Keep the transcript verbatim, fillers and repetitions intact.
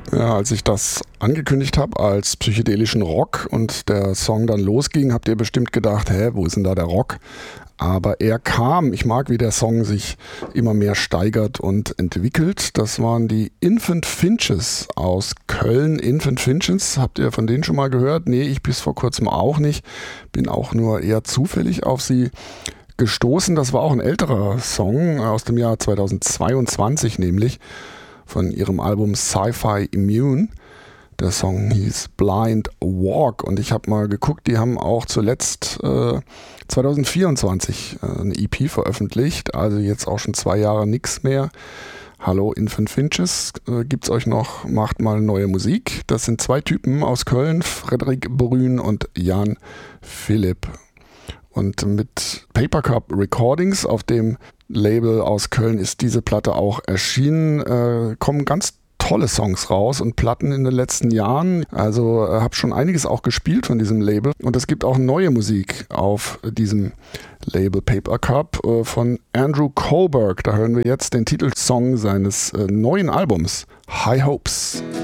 Ja, als ich das angekündigt habe als psychedelischen Rock und der Song dann losging, habt ihr bestimmt gedacht, hä, wo ist denn da der Rock? Aber er kam. Ich mag, wie der Song sich immer mehr steigert und entwickelt. Das waren die Infant Finches aus Köln. Infant Finches, habt ihr von denen schon mal gehört? Nee, ich bis vor kurzem auch nicht. Bin auch nur eher zufällig auf sie gestoßen. Das war auch ein älterer Song aus dem Jahr zweitausendzweiundzwanzig nämlich, von ihrem Album Sci-Fi Immune. Der Song hieß Blind Walk und ich habe mal geguckt, die haben auch zuletzt äh, zweitausendvierundzwanzig äh, eine E P veröffentlicht, also jetzt auch schon zwei Jahre nichts mehr. Hallo Infant Finches, äh, gibt's euch noch, macht mal neue Musik. Das sind zwei Typen aus Köln, Frederik Brün und Jan Philipp. Und mit Paper Cup Recordings, auf dem Label aus Köln, ist diese Platte auch erschienen. Äh, kommen ganz tolle Songs raus und Platten in den letzten Jahren. Also äh, habe schon einiges auch gespielt von diesem Label. Und es gibt auch neue Musik auf diesem Label Paper Cup äh, von Andrew Kohlberg. Da hören wir jetzt den Titelsong seines äh, neuen Albums, High Hopes.